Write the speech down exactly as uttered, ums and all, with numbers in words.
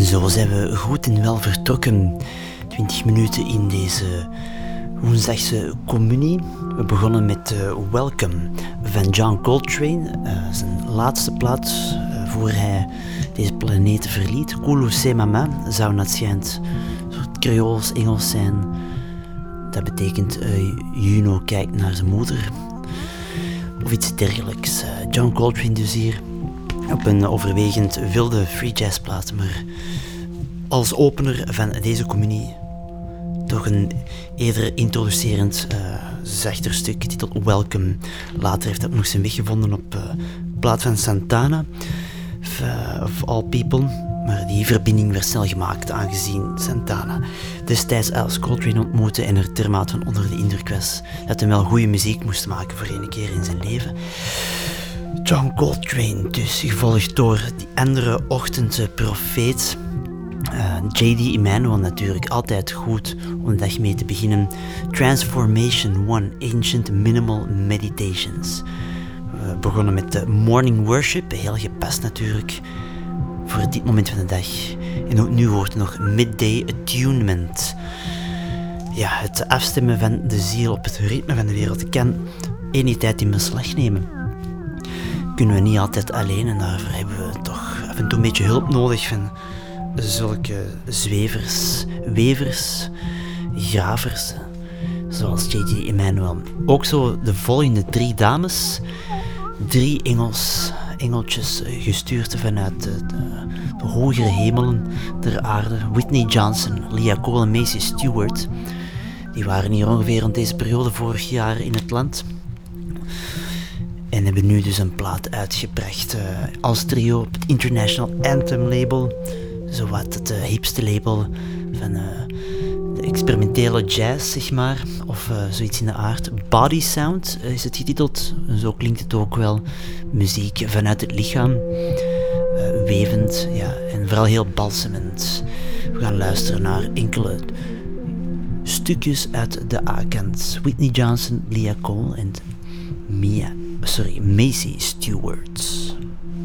Zo zijn we goed en wel vertrokken. twintig minuten in deze woensdagse communie. We begonnen met uh, Welcome van John Coltrane. Uh, zijn laatste plaat uh, voor hij deze planeet verliet. Koulou c'est mama zou naar het schijnt een soort Creools Engels zijn. Dat betekent uh, Juno kijkt naar zijn moeder. Of iets dergelijks. Uh, John Coltrane dus hier. Op een overwegend wilde free jazz plaat, maar als opener van deze communie toch een eerder introducerend, uh, zachter stuk getiteld Welcome. Later heeft dat nog zijn weg gevonden op uh, plaat van Santana, of, uh, of All People, maar die verbinding werd snel gemaakt aangezien Santana destijds als Coltrane ontmoette en er dermate van onder de indruk was dat hij wel goede muziek moest maken voor één keer in zijn leven. John Coltrane, dus gevolgd door die andere ochtendprofeet. Uh, J D Emanuel natuurlijk, altijd goed om de dag mee te beginnen. Transformation One, Ancient Minimal Meditations. We begonnen met de Morning Worship, heel gepast natuurlijk voor dit moment van de dag. En ook nu wordt er nog Midday Attunement. Ja, het afstemmen van de ziel op het ritme van de wereld kan enige tijd in beslag nemen. Kunnen we niet altijd alleen en daarvoor hebben we toch af en toe een beetje hulp nodig van zulke zwevers, wevers, gravers, zoals J D Emanuel. Ook zo de volgende drie dames, drie engels, engeltjes gestuurd vanuit de, de, de hogere hemelen der aarde. Whitney Johnson, Leah Cole en Macy Stewart. Die waren hier ongeveer rond deze periode vorig jaar in het land. En hebben nu dus een plaat uitgebracht uh, als trio op het International Anthem label. Zowat het uh, hipste label van uh, de experimentele jazz, zeg maar. Of uh, zoiets in de aard. Body Sound uh, is het getiteld. Zo klinkt het ook wel. Muziek vanuit het lichaam. Uh, wevend, ja. En vooral heel balsemend. We gaan luisteren naar enkele stukjes uit de A-kant. Whitney Johnson, Leah Cole en Mia. Sorry, Macy Stewart.